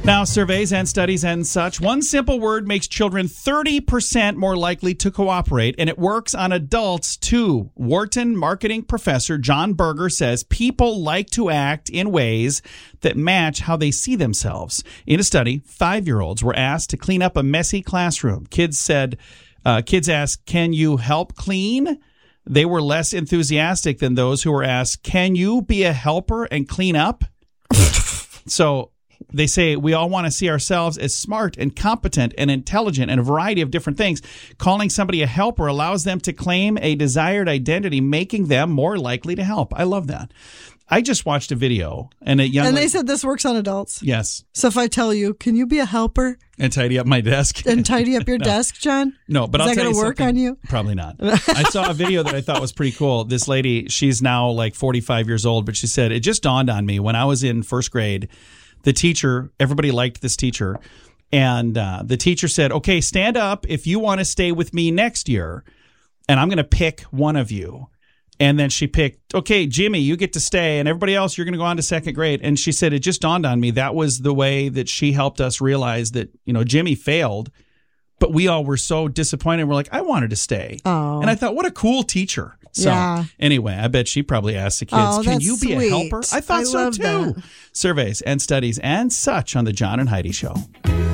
Now, surveys and studies and such, one simple word makes children 30% more likely to cooperate, and it works on adults too. Wharton marketing professor John Berger says people like to act in ways that match how they see themselves. In a study, 5-year-olds were asked to clean up a messy classroom. Kids asked, "Can you help clean?" They were less enthusiastic than those who were asked, "Can you be a helper and clean up?" So they say we all want to see ourselves as smart and competent and intelligent and a variety of different things. Calling somebody a helper allows them to claim a desired identity, making them more likely to help. I love that. I just watched a video and they said this works on adults. Yes. So if I tell you, can you be a helper? And tidy up my desk. And tidy up your desk, John? No, but I'll tell you something. Is that going to work on you? Probably not. I saw a video that I thought was pretty cool. This lady, she's now like 45 years old, but she said, it just dawned on me when I was in first grade, the teacher, everybody liked this teacher. And the teacher said, okay, stand up if you want to stay with me next year. And I'm going to pick one of you. And then she picked, okay, Jimmy, you get to stay. And everybody else, you're going to go on to second grade. And she said, it just dawned on me. That was the way that she helped us realize that, Jimmy failed. But we all were so disappointed. We're like, I wanted to stay. Oh. And I thought, what a cool teacher. So anyway, I bet she probably asked the kids, can you be a helper? I thought so too. That. Surveys and studies and such on the John and Heidi Show.